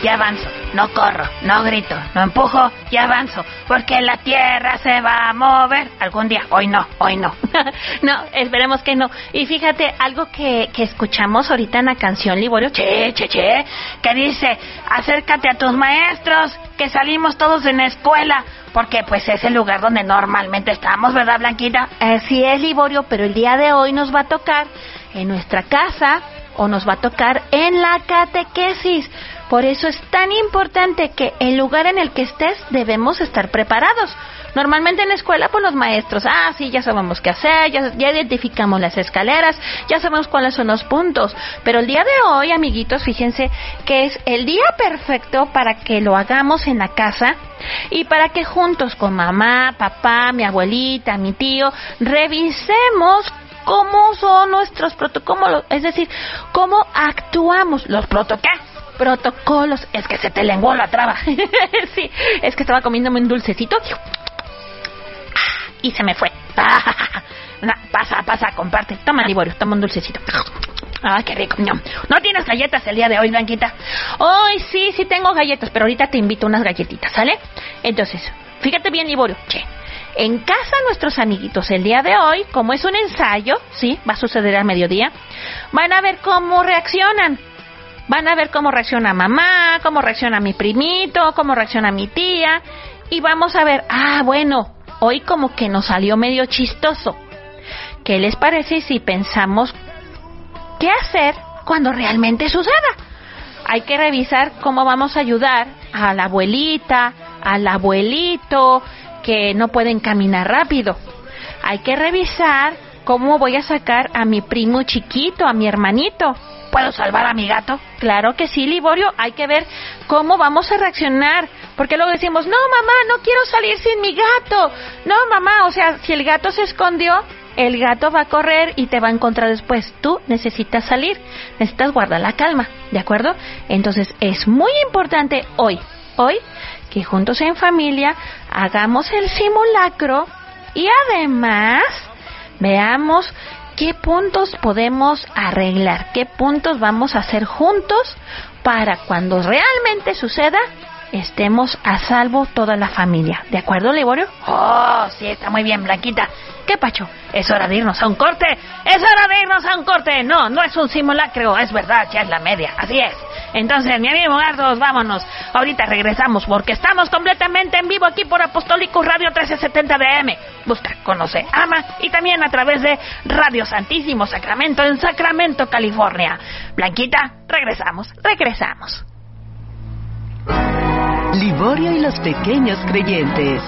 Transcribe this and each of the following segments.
y avanzo. No corro, no grito, no empujo y avanzo, porque la tierra se va a mover algún día. Hoy no. No, esperemos que no. Y fíjate, algo que escuchamos ahorita en la canción, Liborio. Che, que dice, acércate a tus maestros, que salimos todos en la escuela, porque pues es el lugar donde normalmente estamos, ¿verdad, Blanquita? Así es, Liborio, pero el día de hoy nos va a tocar en nuestra casa o nos va a tocar en la catequesis. Por eso es tan importante que el lugar en el que estés debemos estar preparados. Normalmente en la escuela, pues los maestros, sí, ya sabemos qué hacer, ya identificamos las escaleras, ya sabemos cuáles son los puntos. Pero el día de hoy, amiguitos, fíjense que es el día perfecto para que lo hagamos en la casa y para que juntos con mamá, papá, mi abuelita, mi tío, revisemos cómo son nuestros protocolos, es decir, cómo actuamos. ¿Los protocolos? Es que se te lenguó la traba. Sí, es que estaba comiéndome un dulcecito y se me fue. Pasa, comparte. Toma, Liborio, toma un dulcecito. Ay, qué rico. ¿No tienes galletas el día de hoy, Blanquita? Hoy sí tengo galletas, pero ahorita te invito unas galletitas, ¿sale? Entonces, fíjate bien, Liborio. En casa nuestros amiguitos el día de hoy, como es un ensayo, sí, va a suceder al mediodía, van a ver cómo reaccionan. Van a ver cómo reacciona mamá, cómo reacciona mi primito, cómo reacciona mi tía. Y vamos a ver, bueno, hoy como que nos salió medio chistoso. ¿Qué les parece si pensamos qué hacer cuando realmente suceda? Hay que revisar cómo vamos a ayudar a la abuelita, al abuelito, que no pueden caminar rápido. Hay que revisar cómo voy a sacar a mi primo chiquito, a mi hermanito. ¿Puedo salvar a mi gato? Claro que sí, Liborio. Hay que ver cómo vamos a reaccionar. Porque luego decimos, no, mamá, no quiero salir sin mi gato. No, mamá, o sea, si el gato se escondió, el gato va a correr y te va a encontrar después. Tú necesitas salir, necesitas guardar la calma, ¿de acuerdo? Entonces, es muy importante hoy, que juntos en familia hagamos el simulacro y además veamos qué puntos podemos arreglar, qué puntos vamos a hacer juntos para cuando realmente suceda estemos a salvo toda la familia. ¿De acuerdo, Liborio? Oh, sí, está muy bien, Blanquita. ¿Qué, Pacho? Es hora de irnos a un corte. No es un simulacro, es verdad, ya es la media. Así es. Entonces, mi amigo Gardos, vámonos. Ahorita regresamos porque estamos completamente en vivo aquí por Apostólicos Radio 1370 DM. Busca, conoce, ama y también a través de Radio Santísimo Sacramento en Sacramento, California. Blanquita, regresamos. Liborio y los pequeños creyentes.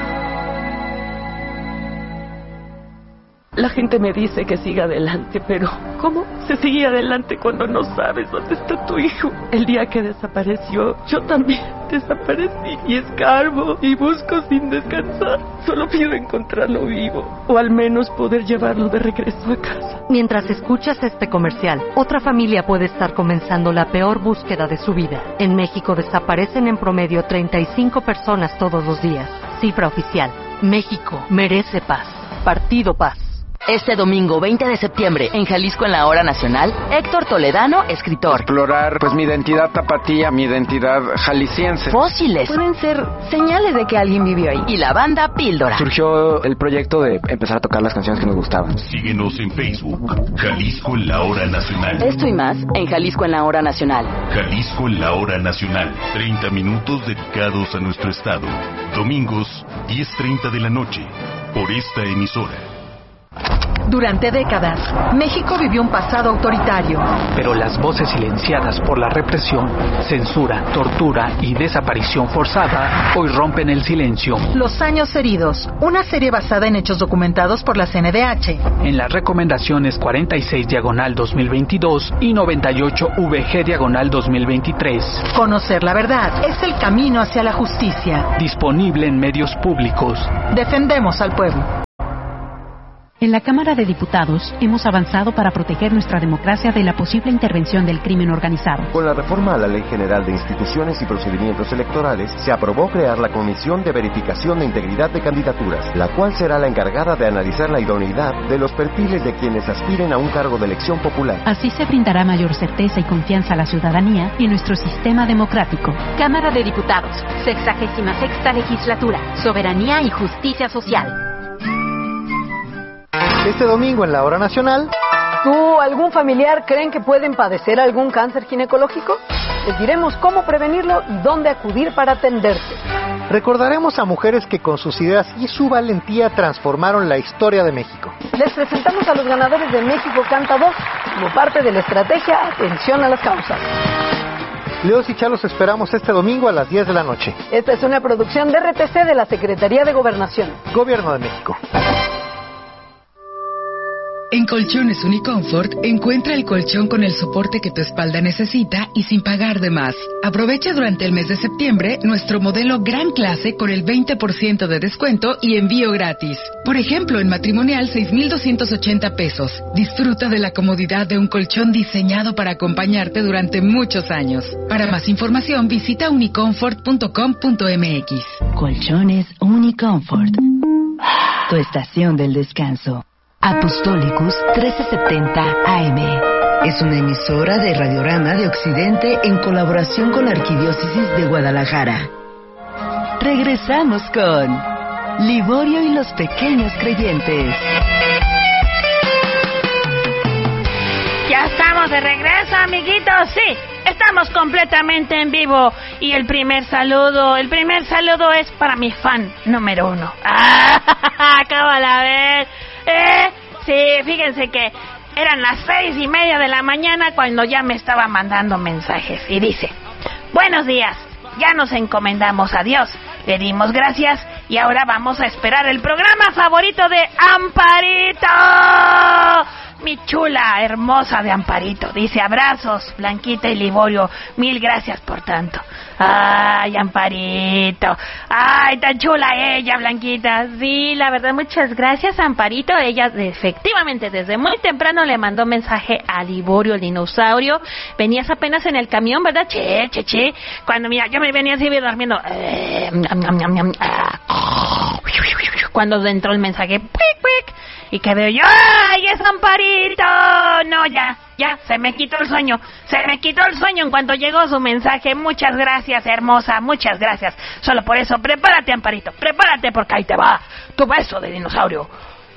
La gente me dice que siga adelante, pero ¿cómo se sigue adelante cuando no sabes dónde está tu hijo? El día que desapareció, yo también desaparecí y escarbo y busco sin descansar. Solo pido encontrarlo vivo, o al menos poder llevarlo de regreso a casa. Mientras escuchas este comercial, otra familia puede estar comenzando la peor búsqueda de su vida. En México desaparecen en promedio 35 personas todos los días. Cifra oficial. México merece paz. Partido Paz. Este domingo 20 de septiembre, en Jalisco en la Hora Nacional, Héctor Toledano, escritor. Explorar, mi identidad tapatía, mi identidad jalisciense. Fósiles. Pueden ser señales de que alguien vivió ahí. Y la banda Píldora. Surgió el proyecto de empezar a tocar las canciones que nos gustaban. Síguenos en Facebook, Jalisco en la Hora Nacional. Esto y más en Jalisco en la Hora Nacional. Jalisco en la Hora Nacional. 30 minutos dedicados a nuestro estado. Domingos, 10:30 de la noche, por esta emisora. Durante décadas, México vivió un pasado autoritario. Pero las voces silenciadas por la represión, censura, tortura y desaparición forzada hoy rompen el silencio. Los años heridos, una serie basada en hechos documentados por la CNDH. En las recomendaciones 46/2022 y 98/VG/2023. Conocer la verdad es el camino hacia la justicia. Disponible en medios públicos. Defendemos al pueblo. En la Cámara de Diputados hemos avanzado para proteger nuestra democracia de la posible intervención del crimen organizado. Con la reforma a la Ley General de Instituciones y Procedimientos Electorales, se aprobó crear la Comisión de Verificación de Integridad de Candidaturas, la cual será la encargada de analizar la idoneidad de los perfiles de quienes aspiren a un cargo de elección popular. Así se brindará mayor certeza y confianza a la ciudadanía y en nuestro sistema democrático. Cámara de Diputados, 66ª Legislatura, Soberanía y Justicia Social. Este domingo en la Hora Nacional. ¿Tú o algún familiar creen que pueden padecer algún cáncer ginecológico? Les diremos cómo prevenirlo y dónde acudir para atenderse. Recordaremos a mujeres que con sus ideas y su valentía transformaron la historia de México. Les presentamos a los ganadores de México Canta 2 como parte de la estrategia Atención a las Causas. Leos y Chalos esperamos este domingo a las 10 de la noche. Esta es una producción de RTC de la Secretaría de Gobernación. Gobierno de México. En Colchones Uniconfort, encuentra el colchón con el soporte que tu espalda necesita y sin pagar de más. Aprovecha durante el mes de septiembre nuestro modelo Gran Clase con el 20% de descuento y envío gratis. Por ejemplo, en matrimonial, 6,280 pesos. Disfruta de la comodidad de un colchón diseñado para acompañarte durante muchos años. Para más información, visita uniconfort.com.mx. Colchones Uniconfort. Tu estación del descanso. Apostolicus 1370 AM. Es una emisora de Radiorama de Occidente en colaboración con la Arquidiócesis de Guadalajara. Regresamos con Liborio y los Pequeños Creyentes. Ya estamos de regreso, amiguitos. Sí, estamos completamente en vivo. Y el primer saludo es para mi fan número 1. Acábala a ver. Sí, fíjense que eran las 6:30 de la mañana cuando ya me estaba mandando mensajes. Y dice: buenos días, ya nos encomendamos a Dios, le dimos gracias y ahora vamos a esperar el programa favorito de Amparito. Mi chula hermosa de Amparito. Dice: abrazos, Blanquita y Liborio, mil gracias por tanto. Ay, Amparito. Ay, tan chula ella, Blanquita. Sí, la verdad, muchas gracias, Amparito. Ella efectivamente desde muy temprano le mandó mensaje a Liborio, el dinosaurio. Venías apenas en el camión, ¿verdad? Che. Cuando mira, yo me venía así durmiendo. Cuando entró el mensaje, y que veo yo, ¡ay, es Amparito! No, ya, se me quitó el sueño en cuanto llegó su mensaje. Muchas gracias, hermosa, muchas gracias. Solo por eso, prepárate, Amparito, prepárate, porque ahí te va tu beso de dinosaurio.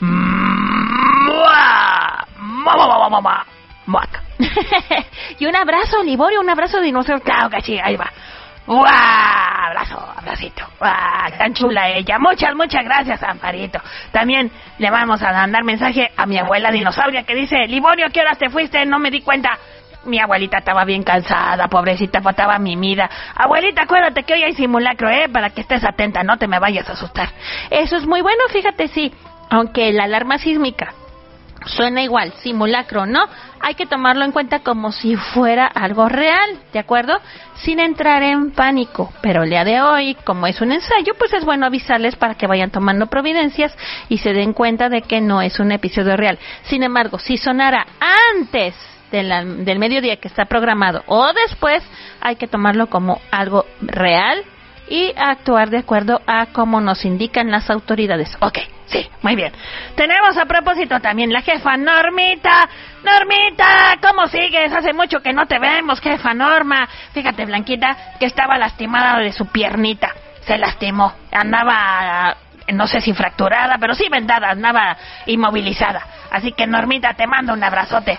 Y un abrazo, Liborio, un abrazo de dinosaurio. Claro que sí, ahí va. ¡Guau! Abracito. ¡Guau! Tan chula ella. Muchas gracias, Amparito. También le vamos a mandar mensaje a mi abuela dinosauria que dice: Liborio, ¿qué horas te fuiste? No me di cuenta. Mi abuelita estaba bien cansada, pobrecita, estaba mimida. Abuelita, acuérdate que hoy hay simulacro, para que estés atenta, no te me vayas a asustar. Eso es muy bueno, fíjate, sí. Aunque la alarma sísmica suena igual, simulacro, ¿no? Hay que tomarlo en cuenta como si fuera algo real, ¿de acuerdo? Sin entrar en pánico. Pero el día de hoy, como es un ensayo, pues es bueno avisarles para que vayan tomando providencias y se den cuenta de que no es un episodio real. Sin embargo, si sonara antes del mediodía que está programado o después, hay que tomarlo como algo real y actuar de acuerdo a como nos indican las autoridades. Ok, sí, muy bien. Tenemos a propósito también la jefa Normita. Normita, ¿cómo sigues? Hace mucho que no te vemos, jefa Norma. Fíjate, Blanquita, que estaba lastimada de su piernita. Se lastimó. Andaba, no sé si fracturada, pero sí vendada, andaba inmovilizada. Así que, Normita, te mando un abrazote.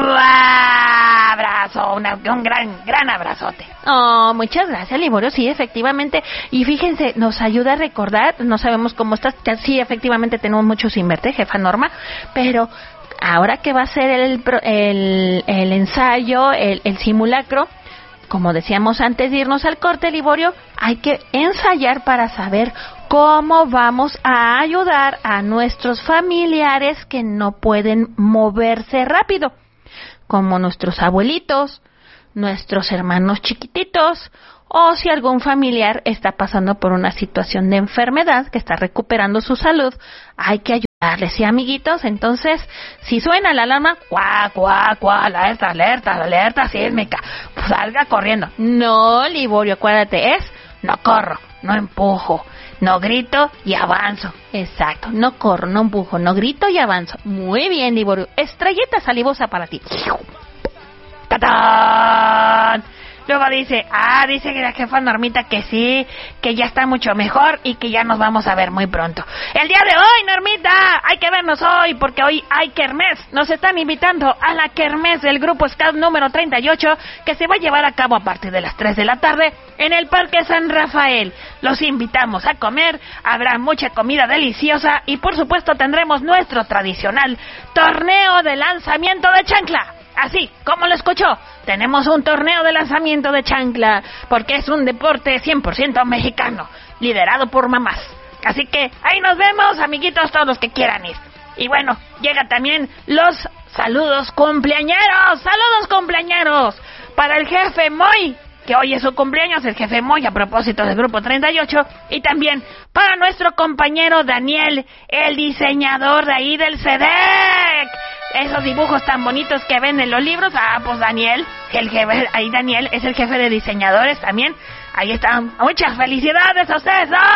Abrazo, un gran abrazote. Oh, muchas gracias, Liborio. Sí, efectivamente. Y fíjense, nos ayuda a recordar, no sabemos cómo estás. Sí, efectivamente tenemos mucho sin verte, jefa Norma, pero ahora que va a ser el ensayo, el simulacro, como decíamos antes de irnos al corte, Liborio, hay que ensayar para saber cómo vamos a ayudar a nuestros familiares que no pueden moverse rápido, como nuestros abuelitos, nuestros hermanos chiquititos, o si algún familiar está pasando por una situación de enfermedad, que está recuperando su salud, hay que ayudar Sí, amiguitos, entonces, si suena la alarma, cuá, cuá, cuá, alerta sísmica, pues salga corriendo. No, Liborio, acuérdate, no corro, no empujo, no grito y avanzo. Exacto, no corro, no empujo, no grito y avanzo. Muy bien, Liborio. Estrellita salivosa para ti. ¡Tatán! Luego dice que la jefa Normita que sí, que ya está mucho mejor y que ya nos vamos a ver muy pronto. El día de hoy, Normita, hay que vernos hoy porque hoy hay kermés. Nos están invitando a la kermés del Grupo Scout número 38 que se va a llevar a cabo a partir de las 3 de la tarde en el Parque San Rafael. Los invitamos a comer, habrá mucha comida deliciosa y por supuesto tendremos nuestro tradicional torneo de lanzamiento de chancla. Así, como lo escuchó, tenemos un torneo de lanzamiento de chancla, porque es un deporte 100% mexicano, liderado por mamás. Así que ahí nos vemos, amiguitos, todos los que quieran ir. Y bueno, llega también los saludos cumpleañeros, para el jefe Moy, que hoy es su cumpleaños, el jefe Moy, a propósito del Grupo 38, y también para nuestro compañero Daniel, el diseñador de ahí del CEDEC. Esos dibujos tan bonitos que ven en los libros, pues Daniel, el jefe, ahí Daniel es el jefe de diseñadores también. Ahí están. Muchas felicidades a ustedes dos.